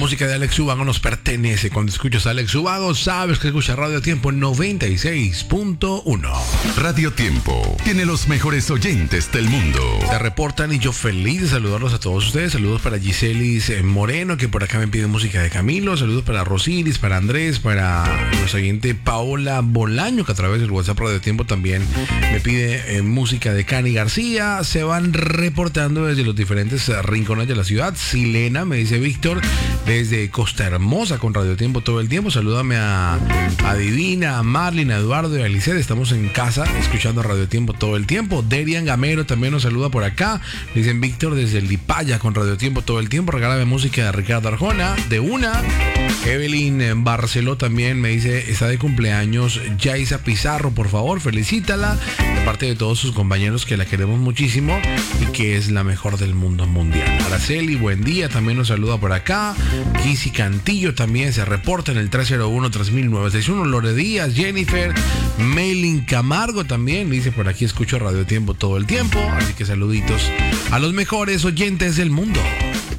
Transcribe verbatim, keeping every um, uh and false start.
música de Alex Ubago nos pertenece. Cuando escuchas a Alex Ubago, sabes que escuchas Radio Tiempo noventa y seis punto uno. Radio Tiempo tiene los mejores oyentes del mundo. Se reportan y yo feliz de saludarlos a todos ustedes. Saludos para Giselis Moreno, que por acá me pide música de Camilo. Saludos para Rosilis, para Andrés, para nuestra oyente Paola Bolaño, que a través del WhatsApp Radio Tiempo también me pide eh, música de Cani García. Se van reportando desde los diferentes eh, rincones de la ciudad. Silena, me dice Víctor, desde Costa Hermosa con Radio Tiempo todo el tiempo. Salúdame a, a Divina, a Marlin, a Eduardo y a Alicia. Estamos en casa escuchando Radio Tiempo todo el tiempo. Derian Gamero también nos saluda por acá. Dicen Víctor desde Lipaya con Radio Tiempo todo el tiempo. Regálame música de Ricardo Arjona, de una. Evelyn Barceló también me dice, está de cumpleaños Yaisa Pizarro, por favor, felicítala. De parte de todos sus compañeros que la queremos muchísimo y que es la mejor del mundo mundial. Araceli, buen día, también nos saluda por acá. Kissy Cantillo también se reporta en el tres cero uno, tres mil novecientos sesenta y uno. Lore Díaz, Jennifer, Maylin Camargo también dice, por aquí escucho Radio Tiempo todo el tiempo. Así que saluditos a los mejores oyentes del mundo.